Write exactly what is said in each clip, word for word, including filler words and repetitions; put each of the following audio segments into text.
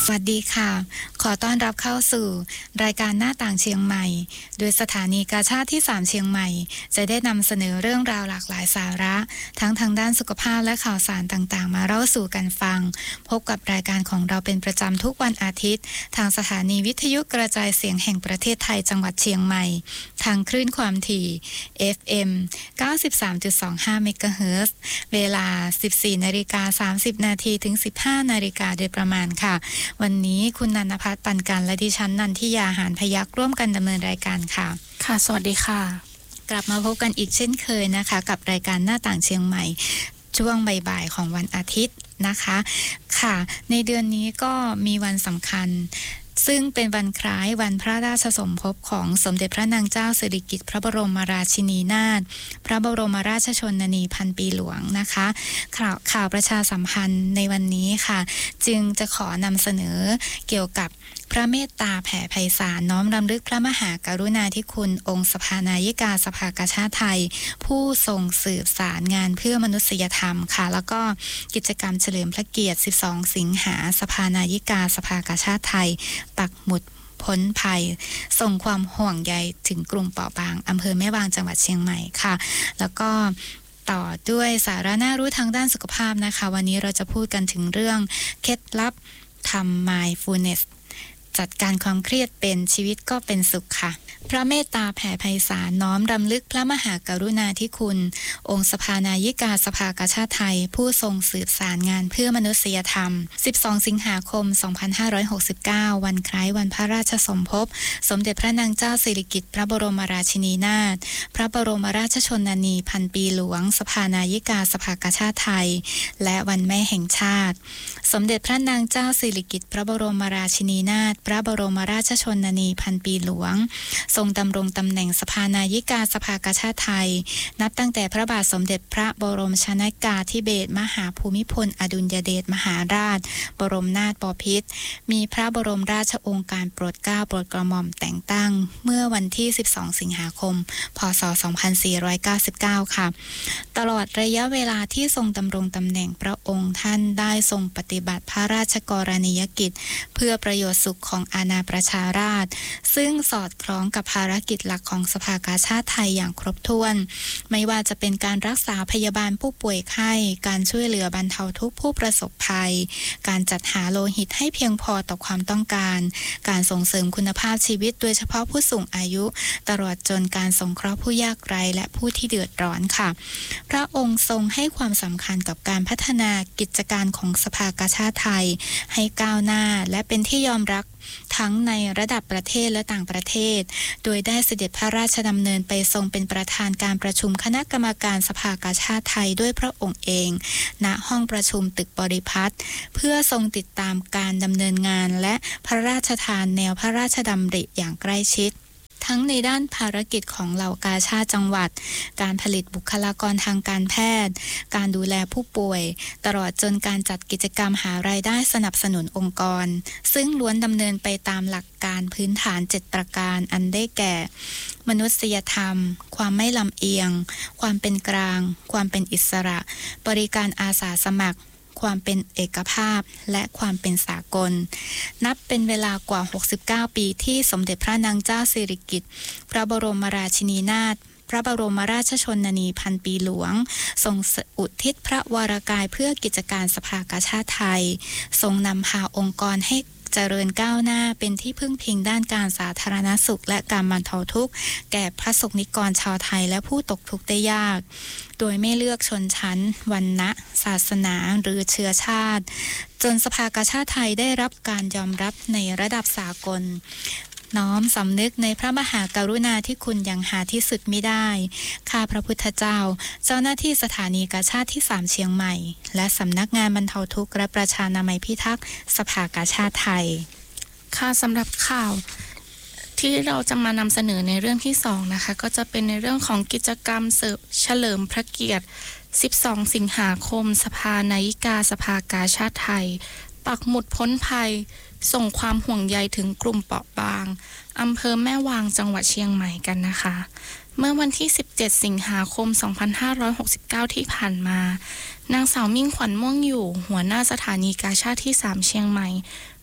สวัสดีค่ะขอต้อนรับเข้าสู่รายการหน้าต่างเชียงใหม่โดยสถานีกาชาดที่สามเชียงใหม่จะได้นำเสนอเรื่องราวหลากหลายสาระทั้งทางด้านสุขภาพและข่าวสารต่างๆมาเล่าสู่กันฟังพบกับรายการของเราเป็นประจำทุกวันอาทิตย์ทางสถานีวิทยุกระจายเสียงแห่งประเทศไทยจังหวัดเชียงใหม่ทางคลื่นความถี่ เอฟ เอ็ม เก้าสิบสามจุดสองห้า เมกะเฮิรตซ์ เวลา สิบสี่นาฬิกาสามสิบนาทีถึง สิบห้านาฬิกาโดยประมาณค่ะวันนี้คุณนันทภัทรปันกันและดิฉันนันทิยาหานพยัคฆ์ร่วมกันดำเนินรายการค่ะค่ะสวัสดีค่ะกลับมาพบกันอีกเช่นเคยนะคะกับรายการหน้าต่างเชียงใหม่ช่วงบ่ายๆของวันอาทิตย์นะคะค่ะในเดือนนี้ก็มีวันสำคัญซึ่งเป็นวันคล้ายวันพระราชสมภพของสมเด็จพระนางเจ้าสิริกิติ์พระบรมราชินีนาถพระบรมราชชนนีพันปีหลวงนะคะข่าวข่าวประชาสัมพันธ์ในวันนี้ค่ะจึงจะขอนำเสนอเกี่ยวกับพระเมตตาแผ่ไพศาลน้อมรำลึกพระมหากรุณาธิคุณองค์สภานายิกาสภากาชาดไทยผู้ทรงสืบสารงานเพื่อมนุษยธรรมค่ะแล้วก็กิจกรรมเฉลิมพระเกียรติสิบสองสิงหาสภานายิกาสภากาชาดไทยปักหมุดพ้นภัยส่งความห่วงใยถึงกลุ่มเปราะบางอำเภอแม่วางจังหวัดเชียงใหม่ค่ะแล้วก็ต่อด้วยสาระน่ารู้ทางด้านสุขภาพนะคะวันนี้เราจะพูดกันถึงเรื่องเคล็ดลับทำ mindfulness จัดการความเครียดเป็นชีวิตก็เป็นสุขค่ะพระเมตตาแผ่ไพศาลน้อมรำลึกพระมหากรุณาธิคุณองค์สภานายิกาสภากาชาดไทยผู้ทรงสืบสารงานเพื่อมนุษยธรรมสิบสองสิงหาคมสองพันห้าร้อยหกสิบเก้าวันคล้ายวันพระราชสมภพสมเด็จพระนางเจ้าสิริกิติ์พระบรมราชินีนาถพระบรมราชชนนีพันปีหลวงสภานายิกาสภากาชาดไทยและวันแม่แห่งชาติสมเด็จพระนางเจ้าสิริกิติ์พระบรมราชินีนาถพระบรมราชชนนีพันปีหลวงทรงดำรงตำแหน่งสภานายิกาสภากาชาดไทยนับตั้งแต่พระบาทสมเด็จพระบรมชนกาธิเบศรมหาภูมิพลอดุลยเดชมหาราชบรมนาถบพิตรมีพระบรมราชโองการโปรดเกล้าโปรดกระหม่อมแต่งตั้งเมื่อวันที่สิบสองสิงหาคมพ.ศ. สองพันสี่ร้อยเก้าสิบเก้าค่ะตลอดระยะเวลาที่ทรงดำรงตำแหน่งพระองค์ท่านได้ทรงปฏิบัติพระราชกรณียกิจเพื่อประโยชน์สุขของอาณาประชาราษฎร์ซึ่งสอดคล้องกับภารกิจหลักของสภากาชาดไทยอย่างครบถ้วนไม่ว่าจะเป็นการรักษาพยาบาลผู้ป่วยไข้การช่วยเหลือบรรเทาทุกข์ผู้ประสบภัยการจัดหาโลหิตให้เพียงพอต่อความต้องการการส่งเสริมคุณภาพชีวิตโดยเฉพาะผู้สูงอายุตลอดจนการสงเคราะห์ผู้ยากไร้และผู้ที่เดือดร้อนค่ะพระองค์ทรงให้ความสำคัญกับการพัฒนากิจการของสภากาชาดไทยให้ก้าวหน้าและเป็นที่ยอมรับทั้งในระดับประเทศและต่างประเทศโดยได้เสด็จพระราชดำเนินไปทรงเป็นประธานการประชุมคณะกรรมการสภากาชาดไทยด้วยพระองค์เองณห้องประชุมตึกบริพัตรเพื่อทรงติดตามการดำเนินงานและพระราชทานแนวพระราชดำริอย่างใกล้ชิดทั้งในด้านภารกิจของเหล่ากาชาดจังหวัดการผลิตบุคลากรทางการแพทย์การดูแลผู้ป่วยตลอดจนการจัดกิจกรรมหารายได้สนับสนุนองค์กรซึ่งล้วนดำเนินไปตามหลักการพื้นฐานเจ็ดประการอันได้แก่มนุษยธรรมความไม่ลำเอียงความเป็นกลางความเป็นอิสระบริการอาสาสมัครความเป็นเอกภาพและความเป็นสากลนับเป็นเวลากว่าหกสิบเก้าปีที่สมเด็จพระนางเจ้าสิริกิติ์พระบรมราชินีนาถพระบรมราชชนนีพันปีหลวงทรงอุทิศพระวรกายเพื่อกิจการสภากาชาดไทยทรงนำพาองค์กรให้เจริญก้าวหน้าเป็นที่พึ่งพิงด้านการสาธารณสุขและการบรรเทาทุกข์แก่พระสงฆ์นิกรชาวไทยและผู้ตกทุกข์ได้ยากโดยไม่เลือกชนชั้นวรรณะศาสนาหรือเชื้อชาติจนสภากาชาดไทยได้รับการยอมรับในระดับสากลน้อมสำนึกในพระมหากรุณาธิคุณอย่างหาที่สุดมิได้ข้าพระพุทธเจ้าเจ้าหน้าที่สถานีกาชาดที่สามเชียงใหม่และสำนักงานบรรเทาทุกข์และประชานามัยพิทักษ์สภากาชาดไทยค่ะสำหรับข่าวที่เราจะมานำเสนอในเรื่องที่สองนะคะก็จะเป็นในเรื่องของกิจกรรมเฉลิมพระเกียรติสิบสองสิงหาคมสภานายิกาสภากาชาดไทยปักหมุดพ้นภัยส่งความห่วงใยถึงกลุ่มเปราะบางอำเภอแม่วางจังหวัดเชียงใหม่กันนะคะเมื่อวันที่สิบเจ็ดสิงหาคมสองพันห้าร้อยหกสิบเก้าที่ผ่านมานางสาวมิ่งขวัญม่วงอยู่หัวหน้าสถานีกาชาดที่สามเชียงใหม่พ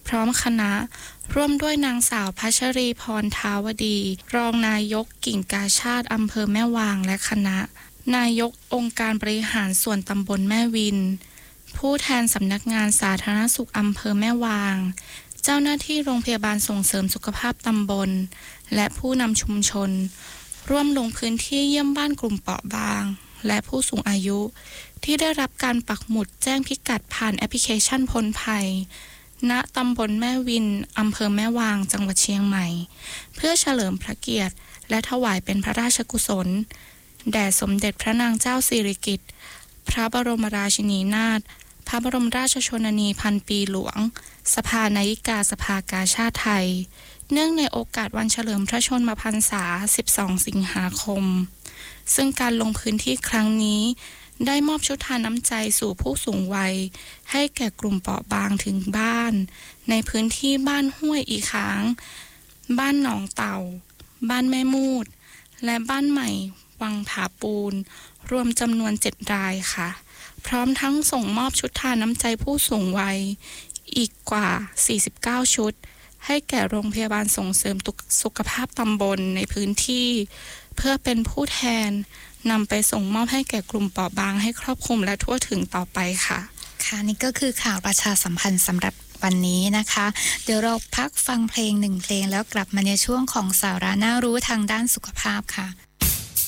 พร้อมคณะร่วมด้วยนางสาวพัชรีพรท้าวดีรองนายกกิ่งกาชาติอำเภอแม่วางและคณะนายกองค์การบริหารส่วนตำบลแม่วินผู้แทนสำนักงานสาธารณสุขอำเภอแม่วางเจ้าหน้าที่โรงพยาบาลส่งเสริมสุขภาพตำบลและผู้นำชุมชนร่วมลงพื้นที่เยี่ยมบ้านกลุ่มเปราะบางและผู้สูงอายุที่ได้รับการปักหมุดแจ้งพิกัดผ่านแอปพลิเคชันพ้นภัยณตำบลแม่วินอำเภอแม่วางจังหวัดเชียงใหม่เพื่อเฉลิมพระเกียรติและถวายเป็นพระราชกุศลแด่สมเด็จพระนางเจ้าสิริกิติ์พระบรมราชินีนาถพระบรมราชชนนีพันปีหลวงสภานายิกาสภากาชาติไทยเนื่องในโอกาสวันเฉลิมพระชนมพรรษาสิบสองสิงหาคมซึ่งการลงพื้นที่ครั้งนี้ได้มอบชุดทานน้ำใจสู่ผู้สูงวัยให้แก่กลุ่มเปราะบางถึงบ้านในพื้นที่บ้านห้วยอีค้างบ้านหนองเต่าบ้านแม่มูดและบ้านใหม่วังผาปูนรวมจำนวนเจ็ดรายค่ะพร้อมทั้งส่งมอบชุดทานน้ำใจผู้สูงวัยอีกกว่าสี่สิบเก้าชุดให้แก่โรงพยาบาลส่งเสริมสุขภาพตำบลในพื้นที่เพื่อเป็นผู้แทนนำไปส่งมอบให้แก่กลุ่มเปราะบางให้ครอบคลุมและทั่วถึงต่อไปค่ะค่ะนี่ก็คือข่าวประชาสัมพันธ์สำหรับวันนี้นะคะเดี๋ยวเราพักฟังเพลงหนึ่งเพลงแล้วกลับมาในช่วงของสาระน่ารู้ทางด้านสุขภาพค่ะ